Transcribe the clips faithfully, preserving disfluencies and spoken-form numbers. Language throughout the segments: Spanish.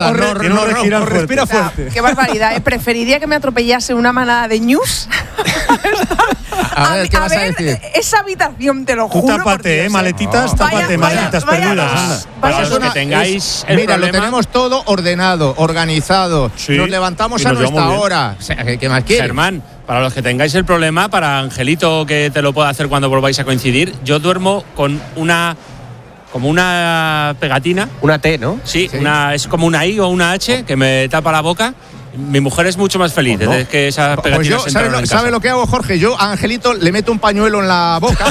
ronca, re, no, no, respira, no, respira O sea, fuerte. qué barbaridad, ¿eh? Preferiría que me atropellase una manada de ñus. A ver, ¿qué a vas a ver, decir? esa habitación, te lo Tú juro. tápate, por Dios, eh, maletitas, Oh. tápate, Vaya, maletitas vaya, perdidas, vaya. anda. Para Vaya, los Es una- que tengáis es- el mira, problema, lo tenemos todo ordenado, organizado. Sí, Nos levantamos y a nos nuestra llevamos bien. hora. O sea, ¿qué, qué más quieres? Germán, para los que tengáis el problema, para Angelito que te lo pueda hacer cuando volváis a coincidir, yo duermo con una como una pegatina. Una T, ¿no? Sí, Sí. Una, es como una I o una H que me tapa la boca. Mi mujer es mucho más feliz Pues no. desde que esas pegatinas Pues yo, entraron ¿sabe lo, en sabe casa. lo que hago, Jorge? Yo a Angelito le meto un pañuelo en la boca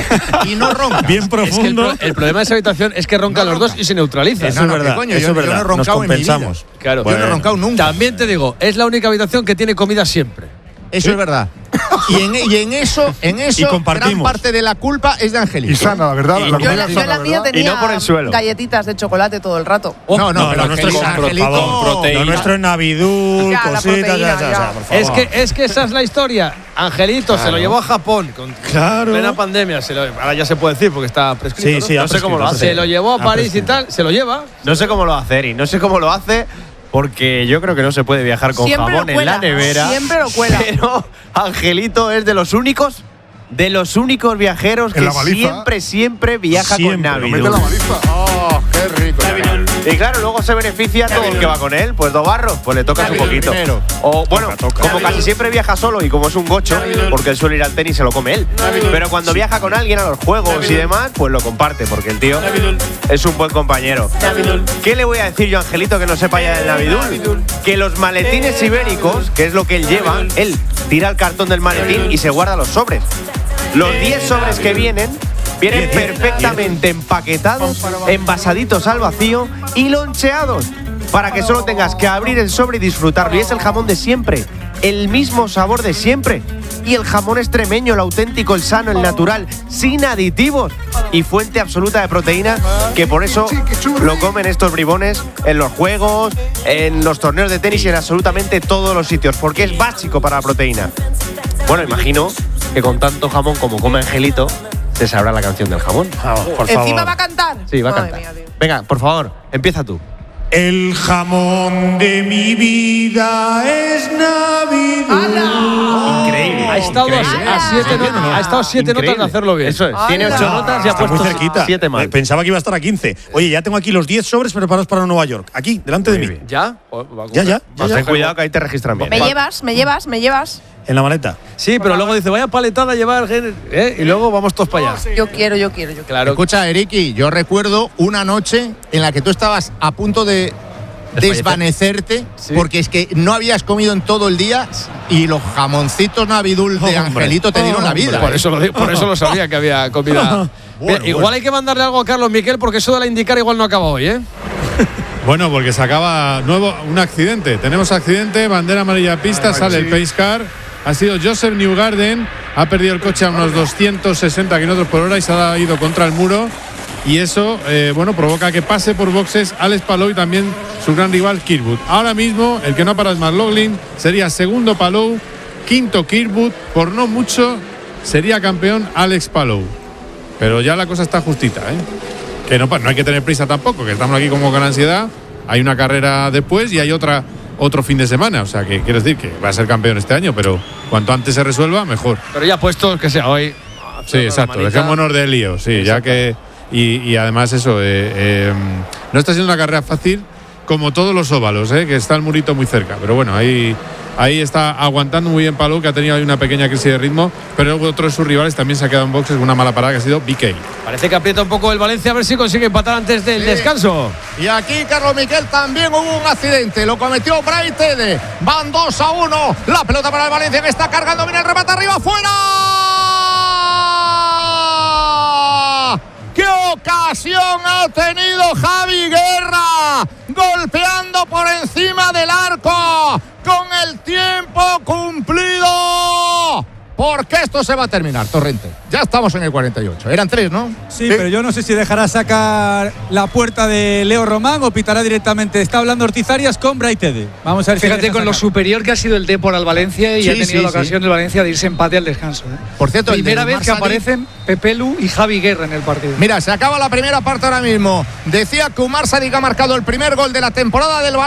y no ronca. Bien Es que el, profundo. pro- el problema de esa habitación es que roncan No los dos ronca. y se neutraliza. Eso No, es no, verdad, ¿qué coño? eso Yo- es yo no he verdad. Nos roncado en mi vida. compensamos. Claro. Yo no he Bueno. roncado nunca. También te digo, es la única habitación que tiene comida siempre. Eso es verdad. Y en, y en eso, en eso, Y compartimos. gran parte de la culpa es de Angelito. Y sana, la verdad. La Yo, comida la, yo sana, en la mía ¿verdad? tenía Y no por el suelo. galletitas de chocolate todo el rato. No, no, No, pero lo nuestro es Angelito, por Angelito- favor, proteína. Lo nuestro es Navidul, Ya, la cositas, proteína, ya, ya, ya. ya, por favor. Es que, es que esa es la historia. Angelito se lo llevó a Japón con Claro. plena pandemia. Se lo- ahora ya se puede decir porque está prescrito. Sí, ¿no? sí, ha no sé cómo lo prescrito, hace. Se lo llevó a ha París y prescrito. tal. Se lo lleva. No sé cómo lo va a hacer y no sé cómo lo hace porque yo creo que no se puede viajar con Siempre jamón lo en cuela, la nevera. siempre lo cuela. Pero Angelito es de los únicos, de los únicos viajeros En que la baliza. siempre, siempre viaja Siempre, con Lo Navidul. mete en la baliza. Oh, qué rico. Y claro, luego se beneficia todo el que va con él. Pues Dobarro, pues le toca un poquito. primero. O bueno, Toca, toca. como casi siempre viaja solo y como es un gocho, porque él suele ir al tenis se lo come él. Pero cuando viaja con alguien a los juegos y demás, pues lo comparte, porque el tío es un buen compañero. ¿Qué le voy a decir yo a Angelito que no sepa ya del Navidul? Que los maletines ibéricos, que es lo que él lleva, él tira el cartón del maletín y se guarda los sobres. Los diez sobres que vienen vienen perfectamente empaquetados, envasaditos al vacío y loncheados para que solo tengas que abrir el sobre y disfrutarlo. Y es el jamón de siempre, el mismo sabor de siempre. Y el jamón extremeño, el auténtico, el sano, el natural, sin aditivos y fuente absoluta de proteína, que por eso lo comen estos bribones en los juegos, en los torneos de tenis y en absolutamente todos los sitios, porque es básico para la proteína. Bueno, imagino que con tanto jamón como come Angelito, te sabrá la canción del jamón. Por Encima favor. va a cantar. Sí, va a Madre cantar. mía, tío. Venga, por favor, empieza tú. El jamón de mi vida es Navidul. Increíble. Ha estado a, increíble. a siete, ¡Hala! no- ha estado siete notas Increíble. de hacerlo bien. Eso es. ¡Hala! Tiene ocho notas y ha Está muy puesto cerquita. siete mal. Eh, Pensaba que iba a estar a quince. Oye, ya tengo aquí los diez sobres preparados para Nueva York. Aquí, delante de mí. ¿Ya? Pues va a Ya, ya, coger. ya, Pues ya. ten cuidado que ahí te registran bien. Me llevas, me llevas, me llevas. En la maleta. Sí, pero luego dice, vaya paletada a llevar, ¿eh? Y luego vamos todos para allá. Yo quiero, yo quiero, yo quiero. Claro. Escucha, Eriki, yo recuerdo una noche en la que tú estabas a punto de desvanecerte Sí. porque es que no habías comido en todo el día y los jamoncitos Navidul de Hombre, Angelito te dieron la vida. Por ¿eh? eso, lo, di- por eso lo sabía que había comida. Mira, igual bueno. hay que mandarle algo a Carlos Miquel porque eso de la indicar igual no acaba hoy, ¿eh? Bueno, porque se acaba nuevo un accidente. Tenemos accidente, bandera amarilla pista, sale el pace car. Ha sido Joseph Newgarden, ha perdido el coche a unos doscientos sesenta kilómetros por hora y se ha ido contra el muro. Y eso, eh, bueno, provoca que pase por boxes Alex Palou y también su gran rival Kirkwood. Ahora mismo, el que no para es McLaughlin, sería segundo Palou, quinto Kirkwood, por no mucho sería campeón Alex Palou. Pero ya la cosa está justita, ¿eh? Que no, no hay que tener prisa tampoco, que estamos aquí como con ansiedad. Hay una carrera después y hay otra otro fin de semana. O sea, que quiere decir que va a ser campeón este año, pero cuanto antes se resuelva, mejor. Pero ya puesto que sea hoy. Sí, exacto. Dejémonos de lío, sí, ya que. Y, y además, eso, eh, eh, no está siendo una carrera fácil como todos los óvalos, eh, que está el murito muy cerca. Pero bueno, ahí, ahí está aguantando muy bien Palou, que ha tenido ahí una pequeña crisis de ritmo. Pero otro de sus rivales también se ha quedado en boxes con una mala parada que ha sido B K. Parece que aprieta un poco el Valencia a ver si consigue empatar antes del Sí. descanso. Y aquí, Carlos Miquel, también hubo un accidente. Lo cometió Bray Tede. Van dos a uno. La pelota para el Valencia que está cargando. Viene el remate arriba, fuera. ¡Qué ocasión ha tenido Javi Guerra! Golpeando por encima del arco. Con el tiempo cumplido. Porque esto se va a terminar, Torrente. Ya estamos en el cuarenta y ocho. Eran tres, ¿no? Sí, pero yo no sé si dejará sacar la puerta de Leo Román o pitará directamente. Está hablando Ortiz Arias con Bray Tede. Vamos a ver si Fíjate deja con lo sacar. superior que ha sido el Depor al Valencia y Sí, ha tenido sí, la sí. ocasión del Valencia de irse empate al descanso. ¿eh? Por cierto, el Primera del vez que Marsali- aparecen Pepelu y Javi Guerra en el partido. Mira, se acaba la primera parte ahora mismo. Decía que Umar Sadik ha marcado el primer gol de la temporada del Valencia.